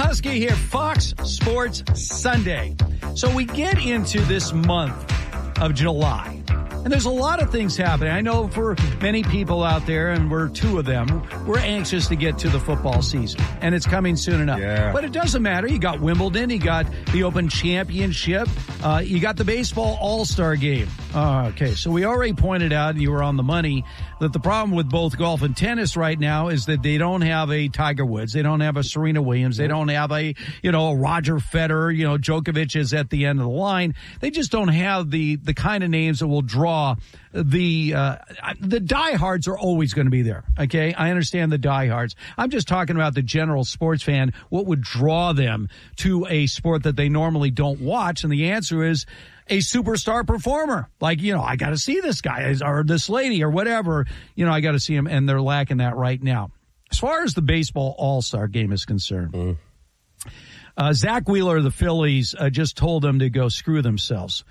Husky here, Fox Sports Sunday. So we get into this month of July, and there's a lot of things happening. I know for many people out there, and we're two of them, we're anxious to get to the football season, and it's coming soon enough. Yeah. But it doesn't matter. You got Wimbledon, you got the Open Championship, you got the baseball All-Star game. Okay, so we already pointed out, and you were on the money, that the problem with both golf and tennis right now is that they don't have a Tiger Woods, they don't have a Serena Williams, they don't have a Roger Federer, Djokovic is at the end of the line. They just don't have the kind of names that will draw the diehards are always going to be there. Okay, I understand the diehards. I'm just talking about the general sports fan. What would draw them to a sport that they normally don't watch? And the answer is a superstar performer. Like, I got to see this guy or this lady or whatever. I got to see him, and they're lacking that right now. As far as the baseball All-Star game is concerned, Zach Wheeler of the Phillies just told them to go screw themselves.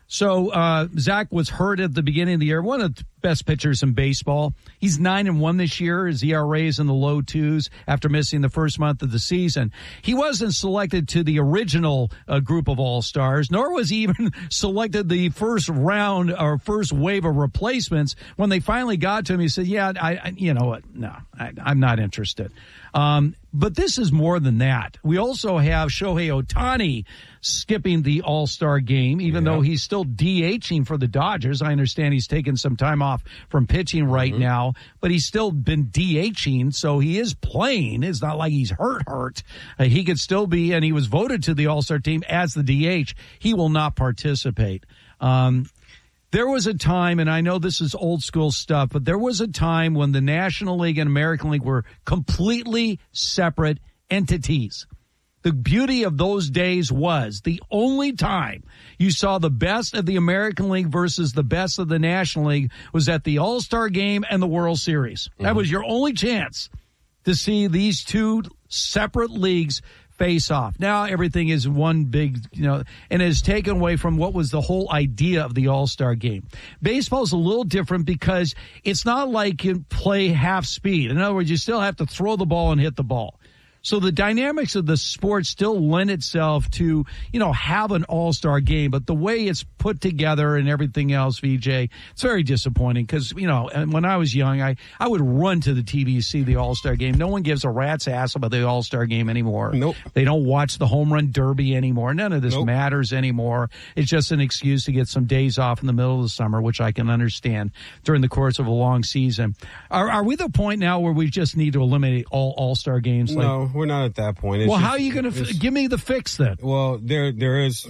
So Zach was hurt at the beginning of the year, one of the best pitchers in baseball. He's 9-1 this year. His ERA is in the low twos after missing the first month of the season. He wasn't selected to the original group of All-Stars, nor was he even selected the first round or first wave of replacements. When they finally got to him, he said, you know what? No, I'm not interested. But this is more than that. We also have Shohei Ohtani skipping the All-Star game, even though he's still DHing for the Dodgers. I understand he's taken some time off from pitching right now, but he's still been DHing, so he is playing. It's not like he's hurt. He could still be, and he was voted to the All-Star team as the DH. He will not participate. There was a time, and I know this is old school stuff, but there was a time when the National League and American League were completely separate entities. The beauty of those days was the only time you saw the best of the American League versus the best of the National League was at the All-Star game and the World Series. That was your only chance to see these two separate leagues face off. Now everything is one big, and it is taken away from what was the whole idea of the All-Star game. Baseball is a little different because it's not like you play half speed. In other words, you still have to throw the ball and hit the ball. So the dynamics of the sport still lend itself to, have an all-star game. But the way it's put together and everything else, VJ, it's very disappointing because, when I was young, I would run to the TV to see the all-star game. No one gives a rat's ass about the all-star game anymore. Nope. They don't watch the home run derby anymore. None of this matters anymore. It's just an excuse to get some days off in the middle of the summer, which I can understand during the course of a long season. Are we the point now where we just need to eliminate all all-star games? No. We're not at that point. How are you going to give me the fix then? Well, there is.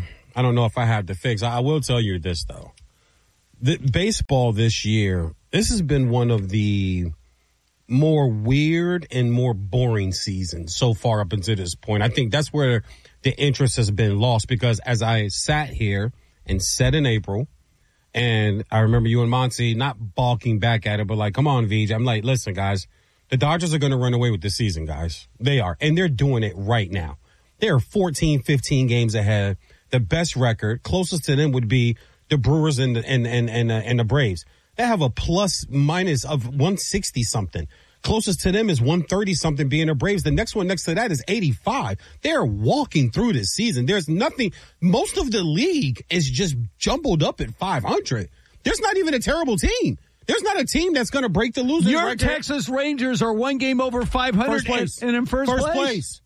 I don't know if I have the fix. I will tell you this though: the baseball this year, this has been one of the more weird and more boring seasons so far up until this point. I think that's where the interest has been lost because as I sat here and said in April, and I remember you and Monty not balking back at it, but like, come on, VJ. I'm like, listen, guys. The Dodgers are going to run away with this season, guys. They are. And they're doing it right now. They are 14, 15 games ahead. The best record, closest to them would be the Brewers and the Braves. They have a plus minus of 160 something. Closest to them is 130 something being the Braves. The next one next to that is 85. They're walking through this season. There's nothing. Most of the league is just jumbled up at 500. There's not even a terrible team. There's not a team that's going to break the losing record. Your Texas Rangers are one game over 500 first place. and in first place.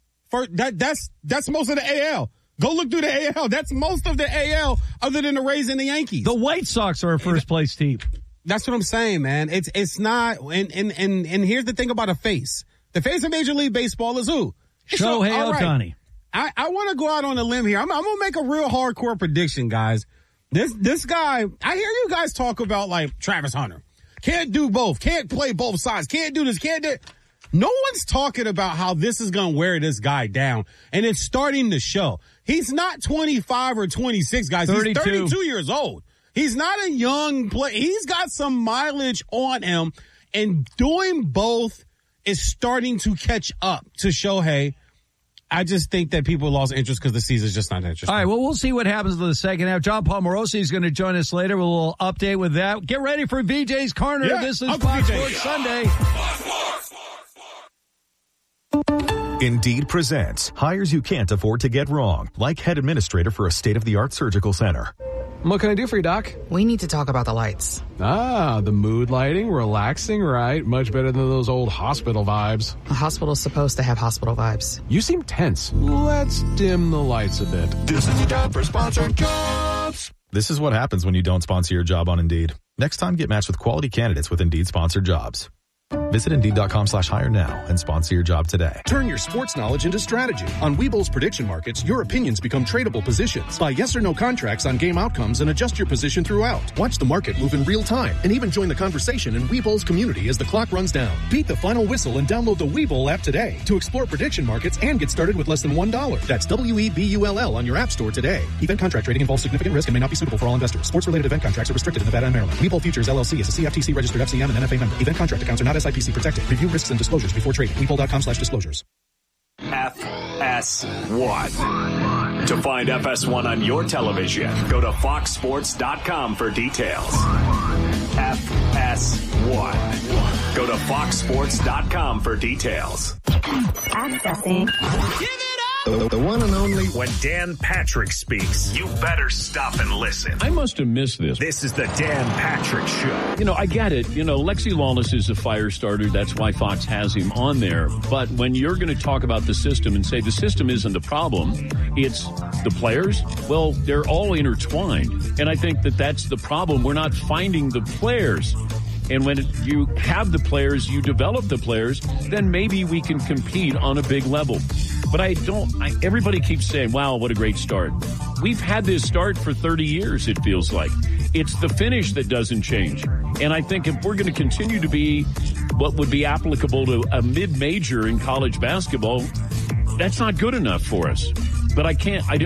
That's most of the AL. Go look through the AL. That's most of the AL other than the Rays and the Yankees. The White Sox are a first place team. That's what I'm saying, man. It's not. And here's the thing about a face. The face of Major League Baseball is who? Shohei Ohtani. I want to go out on a limb here. I'm going to make a real hardcore prediction, guys. This guy, I hear you guys talk about like Travis Hunter. Can't do both. Can't play both sides. Can't do this. Can't do. No one's talking about how this is going to wear this guy down. And it's starting to show. He's not 25 or 26, guys. 32. He's 32 years old. He's not a young player. He's got some mileage on him. And doing both is starting to catch up to Shohei. I just think that people lost interest because the season's just not interesting. All right, well, we'll see what happens in the second half. John Paul Morosi is going to join us later with a little update with that. Get ready for VJ's Corner. This is Fox Sports Sunday. Indeed presents hires you can't afford to get wrong, like head administrator for a state-of-the-art surgical center. What can I do for you, Doc? We need to talk about the lights. Ah, the mood lighting, relaxing, right? Much better than those old hospital vibes. A hospital's supposed to have hospital vibes. You seem tense. Let's dim the lights a bit. This is time for sponsored jobs. This is what happens when you don't sponsor your job on Indeed. Next time, get matched with quality candidates with Indeed sponsored jobs. Visit Indeed.com/hire now and sponsor your job today. Turn your sports knowledge into strategy. On Webull's prediction markets, your opinions become tradable positions. Buy yes or no contracts on game outcomes and adjust your position throughout. Watch the market move in real time and even join the conversation in Webull's community as the clock runs down. Beat the final whistle and download the Webull app today to explore prediction markets and get started with less than $1. That's WEBULL on your app store today. Event contract trading involves significant risk and may not be suitable for all investors. Sports-related event contracts are restricted in Nevada and Maryland. Webull Futures LLC is a CFTC registered FCM and NFA member. Event contract accounts are not SIPC protected. Review risks and disclosures before trading. Webull.com/disclosures. FS1. To find FS1 on your television, go to foxsports.com for details. FS1. Go to foxsports.com for details. Accessing. Give it up! The one and only. When Dan Patrick speaks, you better stop and listen. I must have missed this. This is the Dan Patrick Show. You know, I get it. You know, Lexi Lawless is a fire starter. That's why Fox has him on there. But when you're going to talk about the system and say the system isn't the problem, it's the players, well, they're all intertwined. And I think that that's the problem. We're not finding the players. And when you have the players, you develop the players, then maybe we can compete on a big level. But everybody keeps saying, wow, what a great start. We've had this start for 30 years, it feels like. It's the finish that doesn't change. And I think if we're going to continue to be what would be applicable to a mid-major in college basketball, that's not good enough for us. But with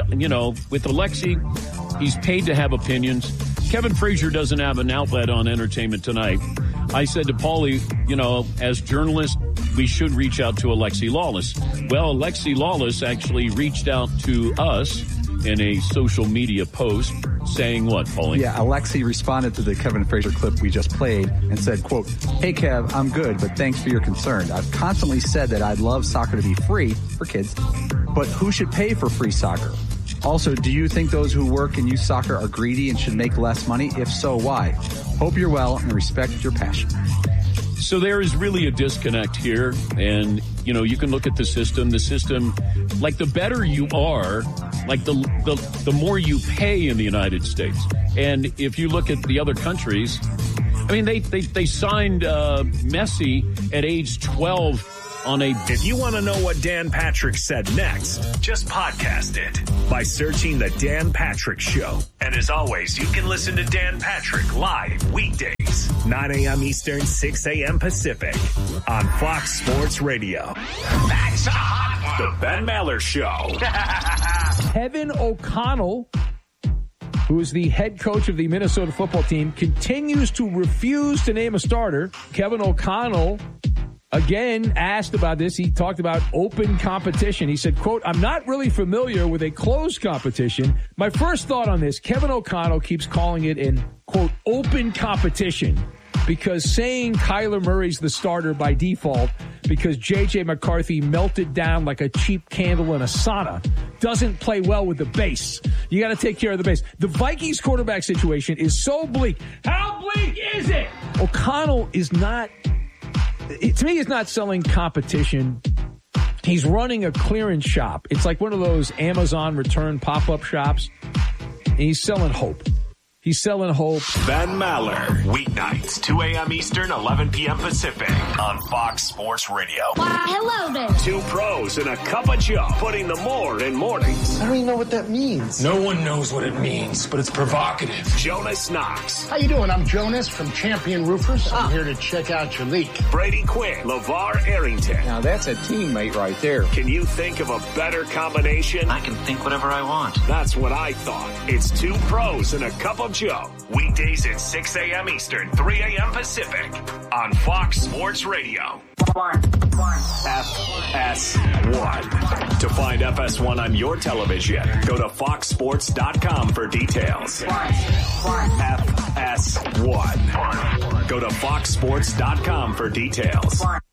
Alexi, he's paid to have opinions. Kevin Frazier doesn't have an outlet on Entertainment Tonight. I said to Paulie, as journalists, we should reach out to Alexi Lawless. Well, Alexi Lawless actually reached out to us in a social media post saying what, Paulie? Yeah, Alexi responded to the Kevin Frazier clip we just played and said, quote, "Hey, Kev, I'm good, but thanks for your concern. I've constantly said that I'd love soccer to be free for kids, but who should pay for free soccer? Also, do you think those who work and use soccer are greedy and should make less money? If so, why? Hope you're well and respect your passion." So there is really a disconnect here. And, you can look at the system, like the better you are, like the more you pay in the United States. And if you look at the other countries, I mean, they signed Messi at age 12 on a... If you want to know what Dan Patrick said next, just podcast it by searching The Dan Patrick Show. And as always, you can listen to Dan Patrick live weekdays, 9 a.m. Eastern, 6 a.m. Pacific on Fox Sports Radio. That's a hot one. The Ben Maller Show. Kevin O'Connell, who is the head coach of the Minnesota football team, continues to refuse to name a starter. Kevin O'Connell, again, asked about this. He talked about open competition. He said, quote, "I'm not really familiar with a closed competition. My first thought on this, Kevin O'Connell keeps calling it an, quote, open competition because saying Kyler Murray's the starter by default because J.J. McCarthy melted down like a cheap candle in a sauna doesn't play well with the base. You got to take care of the base. The Vikings quarterback situation is so bleak. How bleak is it? O'Connell is not... to me, he's not selling competition. He's running a clearance shop. It's like one of those Amazon return pop-up shops. And he's selling hope. He's selling hope. Ben Maller, weeknights, 2 a.m. Eastern, 11 p.m. Pacific on Fox Sports Radio. Hello there. Two pros and a cup of Joe, putting the more in mornings. I don't even know what that means. No one knows what it means, but it's provocative. Jonas Knox. How you doing? I'm Jonas from Champion Roofers. I'm here to check out your leak. Brady Quinn, LeVar Arrington. Now that's a teammate right there. Can you think of a better combination? I can think whatever I want. That's what I thought. It's two pros and a cup of Joe. Weekdays at 6 a.m. Eastern, 3 a.m. Pacific on Fox Sports Radio. FS1. To find FS1 on your television, go to foxsports.com for details. FS1. Go to foxsports.com for details.